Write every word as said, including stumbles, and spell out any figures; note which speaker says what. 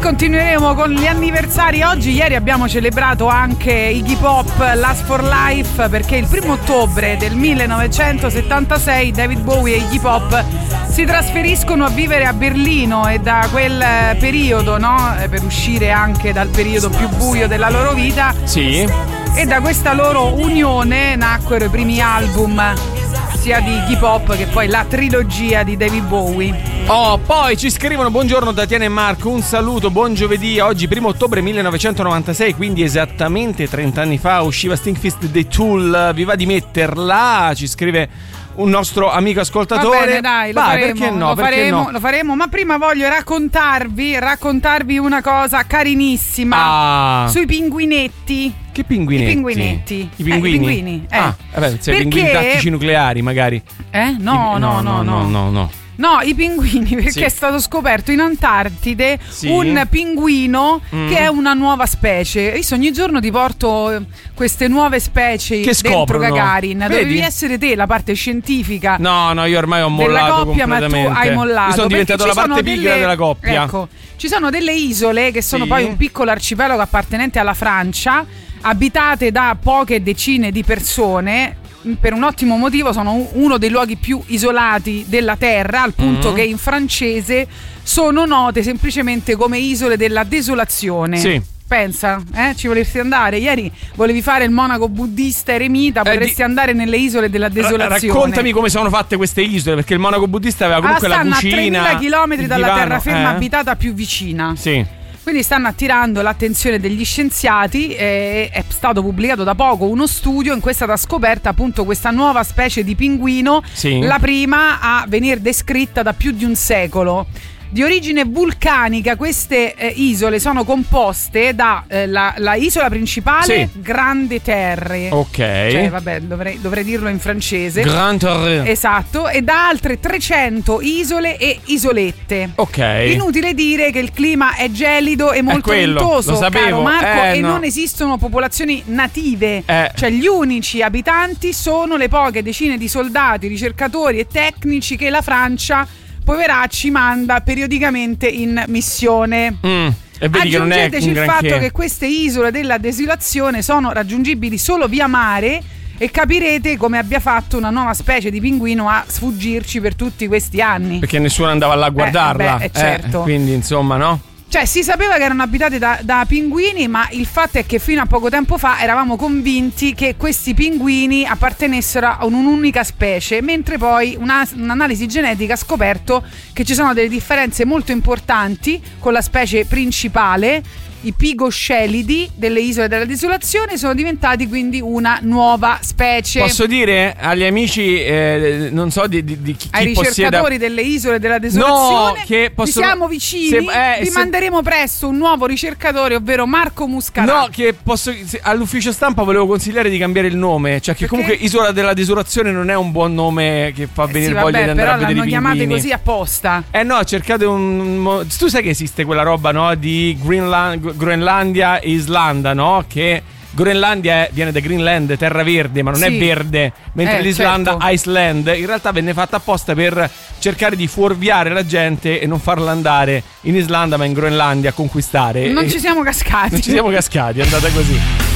Speaker 1: continueremo con gli anniversari. Oggi, ieri abbiamo celebrato anche Iggy Pop, Last for Life, perché il primo ottobre del millenovecentosettantasei David Bowie e Iggy Pop si trasferiscono a vivere a Berlino, e da quel periodo, no, per uscire anche dal periodo più buio della loro vita,
Speaker 2: sì,
Speaker 1: e da questa loro unione nacquero i primi album sia di Iggy Pop che poi la trilogia di David Bowie.
Speaker 2: Oh, poi ci scrivono: buongiorno Tatiana e Marco, un saluto, buon giovedì. Oggi primo ottobre millenovecentonovantasei, quindi esattamente trenta anni fa, usciva Stinkfist The Tool. Vi va di metterla? Ci scrive un nostro amico ascoltatore.
Speaker 1: Va bene, dai, lo
Speaker 2: Vai,
Speaker 1: faremo,
Speaker 2: perché no?
Speaker 1: lo,
Speaker 2: Perché
Speaker 1: faremo
Speaker 2: no?
Speaker 1: lo faremo, ma prima voglio raccontarvi raccontarvi una cosa carinissima
Speaker 2: Ah.
Speaker 1: sui pinguinetti.
Speaker 2: Che pinguinetti?
Speaker 1: I pinguinetti.
Speaker 2: I pinguini?
Speaker 1: Eh, i pinguini, eh.
Speaker 2: Ah, vabbè, se
Speaker 1: Perché-
Speaker 2: pinguini tattici nucleari magari.
Speaker 1: Eh? No,
Speaker 2: I-
Speaker 1: no, no, no.
Speaker 2: no, no.
Speaker 1: No, i pinguini, perché
Speaker 2: Sì.
Speaker 1: è stato scoperto in Antartide
Speaker 2: Sì.
Speaker 1: un pinguino
Speaker 2: Mm.
Speaker 1: che è una nuova specie. Io ogni giorno ti porto eh, queste nuove specie
Speaker 2: Che
Speaker 1: dentro
Speaker 2: scoprono.
Speaker 1: Gagarin.
Speaker 2: Vedi?
Speaker 1: Dovevi essere te la parte scientifica.
Speaker 2: No, no, io ormai ho
Speaker 1: Della
Speaker 2: mollato
Speaker 1: coppia, ma tu
Speaker 2: completamente.
Speaker 1: hai mollato.
Speaker 2: Io sono
Speaker 1: perché
Speaker 2: diventato
Speaker 1: ci
Speaker 2: la
Speaker 1: sono
Speaker 2: parte pigra
Speaker 1: delle-
Speaker 2: della coppia.
Speaker 1: Ecco, ci sono delle isole che sono
Speaker 2: Sì.
Speaker 1: poi un piccolo arcipelago appartenente alla Francia, abitate da poche decine di persone. Per un ottimo motivo, sono u- uno dei luoghi più isolati della Terra, al punto
Speaker 2: Mm.
Speaker 1: che in francese sono note semplicemente come isole della desolazione.
Speaker 2: Sì.
Speaker 1: Pensa, eh? Ci vorresti andare? Ieri volevi fare il monaco buddista eremita,
Speaker 2: Eh,
Speaker 1: vorresti
Speaker 2: di-
Speaker 1: andare nelle isole della
Speaker 2: Ra-
Speaker 1: desolazione.
Speaker 2: Raccontami come sono fatte queste isole, perché il monaco buddista aveva comunque
Speaker 1: Ah, stanno
Speaker 2: la
Speaker 1: a
Speaker 2: cucina,
Speaker 1: tremila chilometri
Speaker 2: il
Speaker 1: dalla
Speaker 2: divano,
Speaker 1: terraferma
Speaker 2: eh?
Speaker 1: abitata più vicina.
Speaker 2: Sì.
Speaker 1: Quindi stanno attirando l'attenzione degli scienziati. eh, È stato pubblicato da poco uno studio in cui è stata scoperta appunto questa nuova specie di pinguino,
Speaker 2: Sì.
Speaker 1: la prima a venire descritta da più di un secolo. Di origine vulcanica, queste eh, isole sono composte da eh, la, la isola principale,
Speaker 2: Sì.
Speaker 1: Grande Terre.
Speaker 2: Ok.
Speaker 1: Cioè, vabbè, dovrei, dovrei dirlo in francese.
Speaker 2: Grand Terre.
Speaker 1: Esatto, e da altre trecento isole e isolette.
Speaker 2: Ok.
Speaker 1: Inutile dire che il clima è gelido e molto
Speaker 2: quello,
Speaker 1: ventoso,
Speaker 2: lo sapevo.
Speaker 1: caro Marco,
Speaker 2: Eh,
Speaker 1: e
Speaker 2: no.
Speaker 1: non esistono popolazioni native.
Speaker 2: Eh.
Speaker 1: Cioè gli unici abitanti sono le poche decine di soldati, ricercatori e tecnici che la Francia, poveracci, manda periodicamente in missione.
Speaker 2: Mm. E vedi che non è
Speaker 1: Aggiungeteci
Speaker 2: un
Speaker 1: il
Speaker 2: granché.
Speaker 1: fatto che queste isole della desolazione sono raggiungibili solo via mare, e capirete come abbia fatto una nuova specie di pinguino a sfuggirci per tutti questi anni.
Speaker 2: Perché nessuno andava là a guardarla.
Speaker 1: beh, eh, certo.
Speaker 2: quindi insomma, no?
Speaker 1: Cioè, si sapeva che erano abitate da, da pinguini, ma il fatto è che fino a poco tempo fa eravamo convinti che questi pinguini appartenessero a un'unica specie, mentre poi una, un'analisi genetica ha scoperto che ci sono delle differenze molto importanti con la specie principale. I pigoscelidi delle isole della desolazione sono diventati quindi una nuova specie.
Speaker 2: Posso dire agli amici, eh, non so di, di, di chi,
Speaker 1: Ai
Speaker 2: chi possieda...
Speaker 1: ricercatori delle isole della desolazione,
Speaker 2: No, che possono-
Speaker 1: vi siamo vicini,
Speaker 2: se- eh,
Speaker 1: vi
Speaker 2: se-
Speaker 1: manderemo presto un nuovo ricercatore, ovvero Marco Muscarà.
Speaker 2: No, che posso. se- All'ufficio stampa volevo consigliare di cambiare il nome. Cioè, che
Speaker 1: Perché?
Speaker 2: comunque Isola della Desolazione non è un buon nome che fa
Speaker 1: Eh
Speaker 2: venire
Speaker 1: sì,
Speaker 2: voglia
Speaker 1: vabbè,
Speaker 2: di andare
Speaker 1: però
Speaker 2: a vedere
Speaker 1: l'hanno
Speaker 2: i
Speaker 1: chiamate
Speaker 2: pinguini.
Speaker 1: così apposta.
Speaker 2: Eh no, cercate un. mo- Tu sai che esiste quella roba, no? Di Greenland, Groenlandia e Islanda, no? Che Groenlandia è- viene da Greenland, terra verde, ma non
Speaker 1: Sì.
Speaker 2: è verde. Mentre
Speaker 1: Eh,
Speaker 2: l'Islanda,
Speaker 1: certo.
Speaker 2: Iceland, in realtà venne fatta apposta per cercare di fuorviare la gente e non farla andare in Islanda, ma in Groenlandia a conquistare.
Speaker 1: Non
Speaker 2: E-
Speaker 1: ci siamo cascati.
Speaker 2: non ci siamo cascati, è andata così.